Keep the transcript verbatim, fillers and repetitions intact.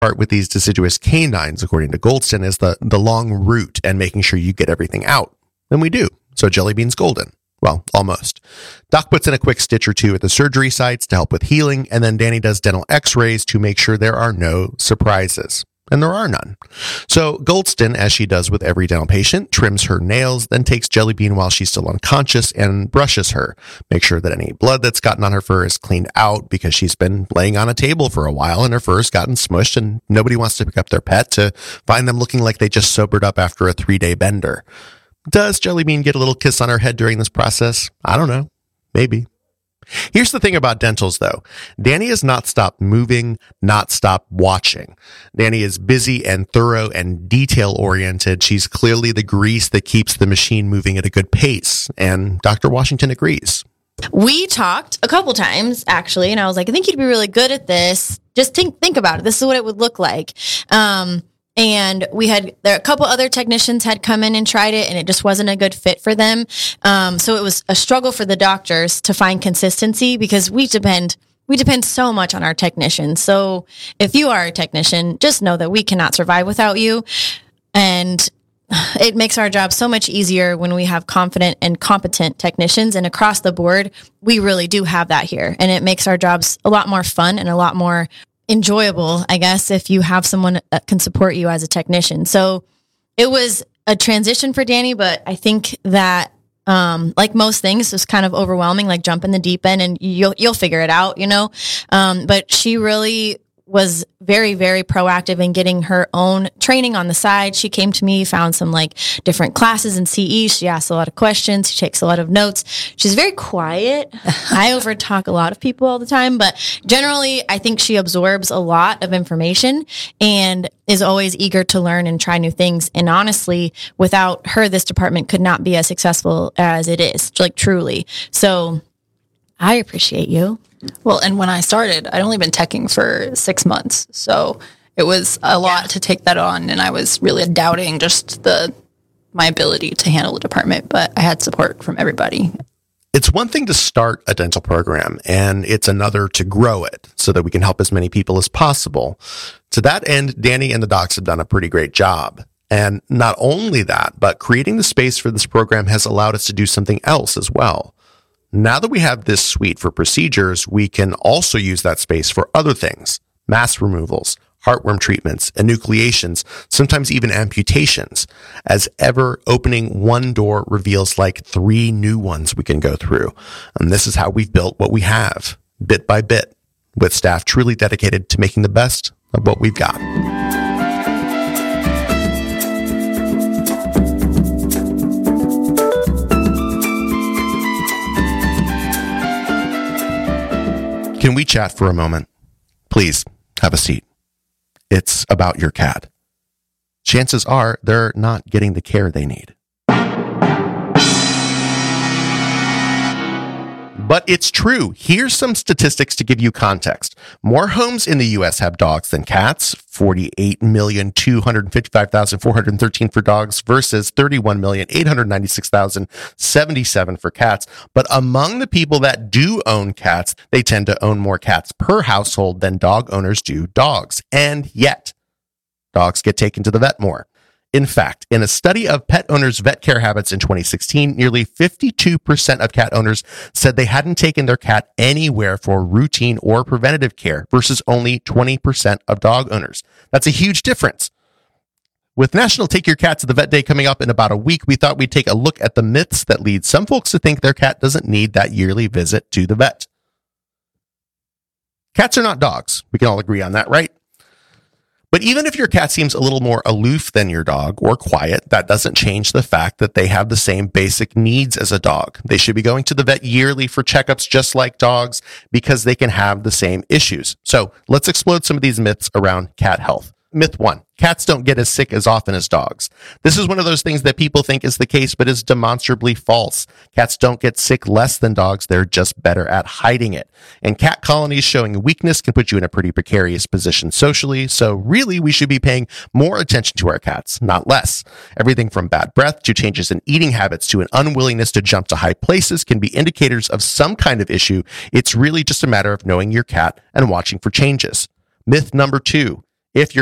part with these deciduous canines, according to Goldston, is the, the long route and making sure you get everything out. And we do. So Jelly Bean's golden. Well, almost. Doc puts in a quick stitch or two at the surgery sites to help with healing, and then Danny does dental x-rays to make sure there are no surprises. And there are none. So Goldston, as she does with every dental patient, trims her nails, then takes Jelly Bean while she's still unconscious and brushes her. Make sure that any blood that's gotten on her fur is cleaned out because she's been laying on a table for a while and her fur's gotten smushed and nobody wants to pick up their pet to find them looking like they just sobered up after a three-day bender. Does Jelly Bean get a little kiss on her head during this process? I don't know. Maybe. Here's the thing about dentals, though. Danny has not stopped moving, not stopped watching. Danny is busy and thorough and detail-oriented. She's clearly the grease that keeps the machine moving at a good pace, and Doctor Washington agrees. We talked a couple times, actually, and I was like, I think you'd be really good at this. Just think think about it. This is what it would look like. Um, and we had, there a couple other technicians had come in and tried it, and it just wasn't a good fit for them. Um, so it was a struggle for the doctors to find consistency because we depend, we depend so much on our technicians. So if you are a technician, just know that we cannot survive without you. And it makes our job so much easier when we have confident and competent technicians, and across the board, we really do have that here. And it makes our jobs a lot more fun and a lot more enjoyable, I guess, if you have someone that can support you as a technician. So it was a transition for Danny, but I think that, um, like most things, it was kind of overwhelming, like jump in the deep end and you'll, you'll figure it out, you know? Um, but she really was very, very proactive in getting her own training on the side. She came to me, found some like different classes in C E. She asks a lot of questions. She takes a lot of notes. She's very quiet. I overtalk a lot of people all the time, but generally I think she absorbs a lot of information and is always eager to learn and try new things. And honestly, without her, this department could not be as successful as it is, like truly. So I appreciate you. Well, and when I started, I'd only been teching for six months. So it was a lot yeah. to take that on. And I was really doubting just the my ability to handle the department. But I had support from everybody. It's one thing to start a dental program, and it's another to grow it so that we can help as many people as possible. To that end, Danny and the docs have done a pretty great job. And not only that, but creating the space for this program has allowed us to do something else as well. Now that we have this suite for procedures, we can also use that space for other things, mass removals, heartworm treatments, enucleations, sometimes even amputations, as ever opening one door reveals like three new ones we can go through. And this is how we've built what we have, bit by bit, with staff truly dedicated to making the best of what we've got. Can we chat for a moment? Please, have a seat. It's about your cat. Chances are they're not getting the care they need. But it's true. Here's some statistics to give you context. More homes in the U S have dogs than cats, forty-eight million two hundred fifty-five thousand four hundred thirteen for dogs versus thirty-one million eight hundred ninety-six thousand seventy-seven for cats. But among the people that do own cats, they tend to own more cats per household than dog owners do dogs. And yet, dogs get taken to the vet more. In fact, in a study of pet owners' vet care habits in twenty sixteen, nearly fifty-two percent of cat owners said they hadn't taken their cat anywhere for routine or preventative care versus only twenty percent of dog owners. That's a huge difference. With National Take Your Cat to the Vet Day coming up in about a week, we thought we'd take a look at the myths that lead some folks to think their cat doesn't need that yearly visit to the vet. Cats are not dogs. We can all agree on that, right? But even if your cat seems a little more aloof than your dog or quiet, that doesn't change the fact that they have the same basic needs as a dog. They should be going to the vet yearly for checkups just like dogs because they can have the same issues. So let's explode some of these myths around cat health. Myth one, cats don't get as sick as often as dogs. This is one of those things that people think is the case, but is demonstrably false. Cats don't get sick less than dogs. They're just better at hiding it. And cat colonies showing weakness can put you in a pretty precarious position socially. So really, we should be paying more attention to our cats, not less. Everything from bad breath to changes in eating habits to an unwillingness to jump to high places can be indicators of some kind of issue. It's really just a matter of knowing your cat and watching for changes. Myth number two. If you're